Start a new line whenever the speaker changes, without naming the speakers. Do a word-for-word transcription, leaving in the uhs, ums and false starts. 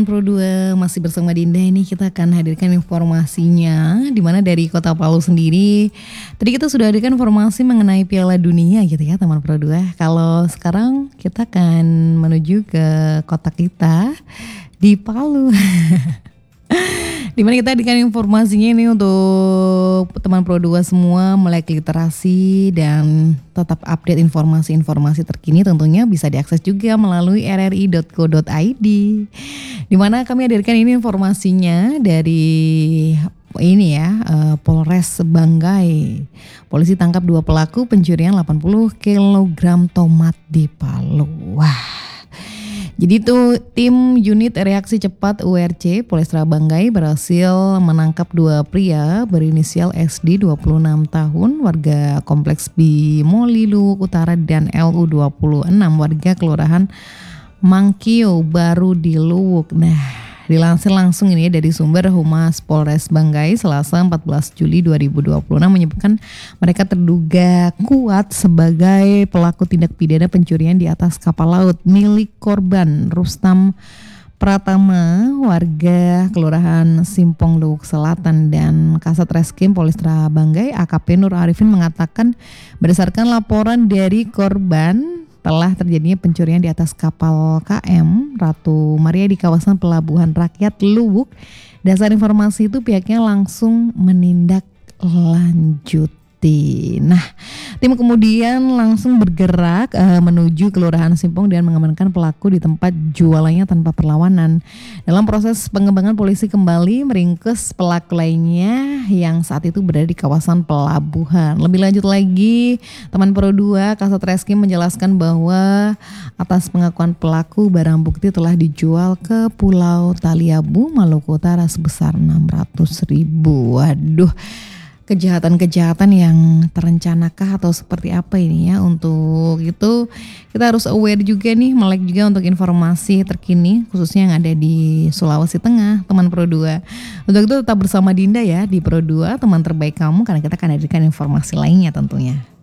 Pro dua masih bersama Dinda ini kita akan hadirkan informasinya di mana dari Kota Palu sendiri. Tadi kita sudah hadirkan informasi mengenai Piala Dunia gitu ya teman Pro dua. Kalau sekarang kita akan menuju ke kota kita di Palu. Dimana kita hadirkan informasinya ini untuk teman Pro dua semua melek literasi dan tetap update informasi-informasi terkini tentunya bisa diakses juga melalui r r i dot co dot i d. Dimana kami hadirkan ini informasinya dari ini ya uh, Polres Banggai. Polisi tangkap dua pelaku pencurian delapan puluh kilogram tomat di Palu. Wah. Jadi itu tim unit reaksi cepat U R C Polrestabes Banggai berhasil menangkap dua pria berinisial S D dua puluh enam tahun warga Kompleks Bimoli Luwuk Utara dan L U dua puluh enam warga Kelurahan Mangkio Baru di Luwuk. Nah, dilansir langsung ini dari sumber Humas Polres Banggai Selasa empat belas Juli dua ribu dua puluh enam menyebutkan mereka terduga kuat sebagai pelaku tindak pidana pencurian di atas kapal laut milik korban Rustam Pratama warga Kelurahan Simpong Luwuk Selatan dan Kasat Reskrim Polrestabes Banggai A K P Nur Arifin mengatakan berdasarkan laporan dari korban telah terjadinya pencurian di atas kapal K M Ratu Maria di kawasan Pelabuhan Rakyat Luwuk. Dasar informasi itu pihaknya langsung menindaklanjuti. Nah, tim kemudian langsung bergerak uh, menuju Kelurahan Simpong dan mengamankan pelaku di tempat jualannya tanpa perlawanan. Dalam proses pengembangan polisi kembali meringkus pelaku lainnya yang saat itu berada di kawasan pelabuhan. Lebih lanjut lagi, teman Pro dua Kasat Reskrim menjelaskan bahwa atas pengakuan pelaku barang bukti telah dijual ke Pulau Taliabu, Maluku Utara sebesar enam ratus ribu. Waduh. Kejahatan-kejahatan yang terencanakah atau seperti apa ini ya. Untuk itu kita harus aware juga nih, melek juga untuk informasi terkini khususnya yang ada di Sulawesi Tengah teman Pro dua. Untuk itu tetap bersama Dinda ya di Pro dua, teman terbaik kamu, karena kita akan hadirkan informasi lainnya tentunya.